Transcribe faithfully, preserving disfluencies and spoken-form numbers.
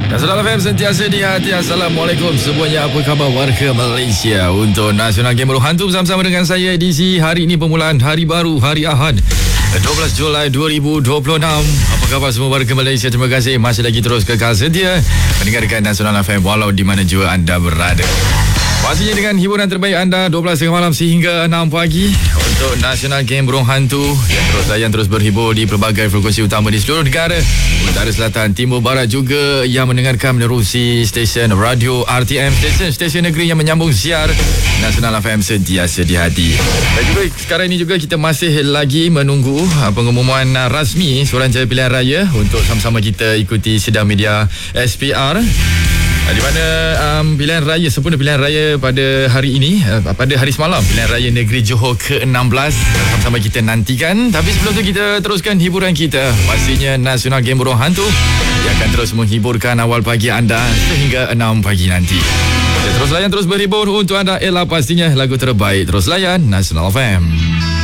Nasional F M sentiasa di hati. Assalamualaikum semuanya, apa khabar warga Malaysia? Untuk Nasional Game Burung Hantu bersama-sama dengan saya edisi hari ini, permulaan hari baru, hari Ahad dua belas Julai dua ribu dua puluh enam. Apa khabar semua warga Malaysia? Terima kasih masih lagi terus kekal setia mendengarkan Nasional F M walau di mana jua anda berada. Pastinya dengan hiburan terbaik anda dua belas tengah malam sehingga enam pagi untuk Nasional Game Burung Hantu yang terus layan terus berhibur di pelbagai frekuensi utama di seluruh negara, utara, selatan, timur, barat, juga yang mendengarkan menerusi stesen radio R T M, stesen-stesen negeri yang menyambung siar Nasional F M sentiasa di hati. Dan juga sekarang ini juga kita masih lagi menunggu uh, pengumuman uh, rasmi Suruhanjaya Pilihan Raya untuk sama-sama kita ikuti sidang media S P R, di mana um, pilihan raya, sempurna pilihan raya pada hari ini, uh, pada hari semalam, pilihan raya negeri Johor ke enam belas sama-sama kita nantikan. Tapi sebelum tu kita teruskan hiburan kita, pastinya Nasional Game Burung Hantu yang akan terus menghiburkan awal pagi anda sehingga enam pagi nanti. Ya, terus layan, terus berhibur untuk anda. Ialah pastinya lagu terbaik. Terus layan Nasional F M.